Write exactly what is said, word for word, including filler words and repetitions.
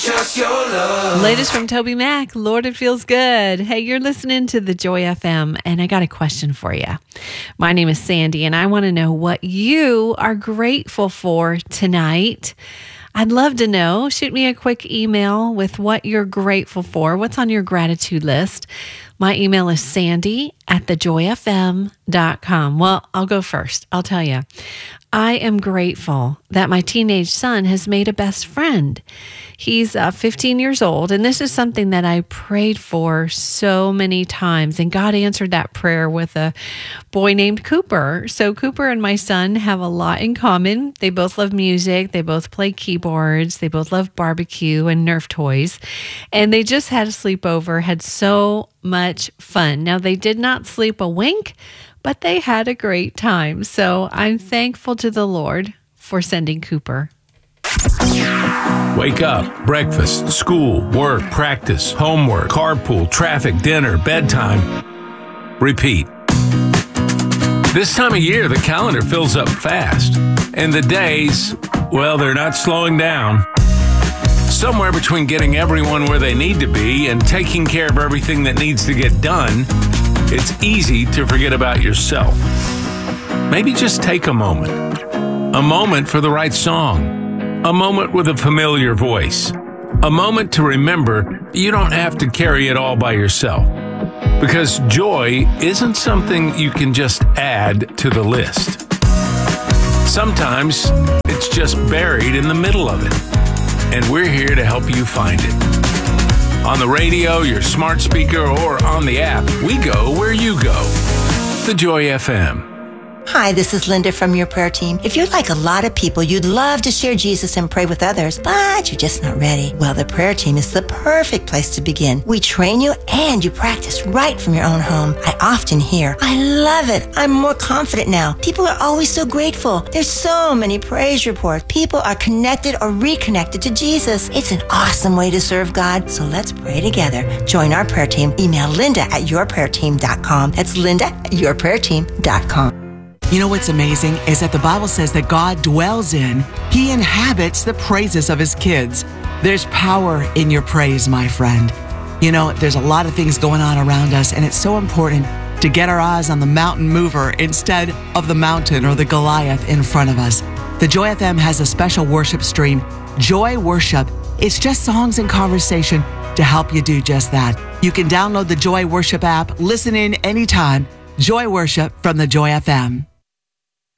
just your love. Latest from Toby Mac, Lord, it feels good. Hey, you're listening to the Joy F M, and I got a question for you. My name is Sandy, and I want to know what you are grateful for tonight. I'd love to know. Shoot me a quick email with what you're grateful for. What's on your gratitude list? My email is sandy at the joy f m dot com. Well, I'll go first. I'll tell you. I am grateful that my teenage son has made a best friend. He's uh, fifteen years old, and this is something that I prayed for so many times, and God answered that prayer with a boy named Cooper. So Cooper and my son have a lot in common. They both love music. They both play keyboards. They both love barbecue and Nerf toys, and they just had a sleepover, had so much fun. Now, they did not sleep a wink, but they had a great time. So I'm thankful to the Lord for sending Cooper. Wake up, breakfast, school, work, practice, homework, carpool, traffic, dinner, bedtime. Repeat. This time of year, the calendar fills up fast. And the days, well, they're not slowing down. Somewhere between getting everyone where they need to be and taking care of everything that needs to get done, it's easy to forget about yourself. Maybe just take a moment. A moment for the right song. A moment with a familiar voice. A moment to remember you don't have to carry it all by yourself. Because joy isn't something you can just add to the list. Sometimes it's just buried in the middle of it. And we're here to help you find it. On the radio, your smart speaker, or on the app, we go where you go. The Joy F M. Hi, this is Linda from your prayer team. If you're like a lot of people, you'd love to share Jesus and pray with others, but you're just not ready. Well, the prayer team is the perfect place to begin. We train you and you practice right from your own home. I often hear, I love it. I'm more confident now. People are always so grateful. There's so many praise reports. People are connected or reconnected to Jesus. It's an awesome way to serve God. So let's pray together. Join our prayer team. Email Linda at your prayer team dot com. That's Linda at your prayer team dot com. You know what's amazing is that the Bible says that God dwells in, He inhabits the praises of His kids. There's power in your praise, my friend. You know, there's a lot of things going on around us, and it's so important to get our eyes on the mountain mover instead of the mountain or the Goliath in front of us. The Joy F M has a special worship stream, Joy Worship. It's just songs and conversation to help you do just that. You can download the Joy Worship app, listen in anytime. Joy Worship from the Joy F M.